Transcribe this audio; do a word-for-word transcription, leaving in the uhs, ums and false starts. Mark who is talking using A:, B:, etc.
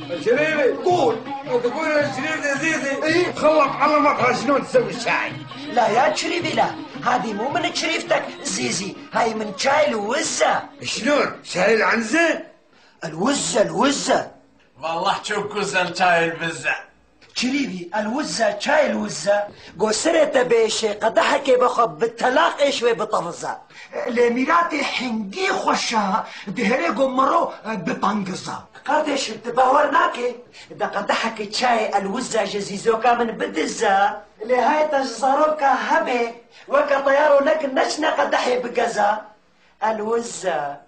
A: شريفي
B: قول.
A: تقول الشريف يا زيزي
B: ايه؟
A: خلط علمتها شلون تسوي الشاي.
C: لا يا شريفي لا، هذه مو من شريفتك زيزي، هاي من شاي الوزة.
A: شلون؟ شاي العنزة؟
C: الوزة الوزة.
D: والله شوف كوزن شاي البزة.
C: شريفي الوزة شاي الوزة قصرت بيشي قدحكي بخب بالتلاقي شوي بطفزة
B: لميراتي حنجي خوشها دهري قمرو بطنقزة
C: قدش تباورناكي دا قدحكي شاي الوزة جزيزوكا من بدزة لهاي تجزروكا هبي وكا طيارو لك نشنا قدحي بقزة الوزة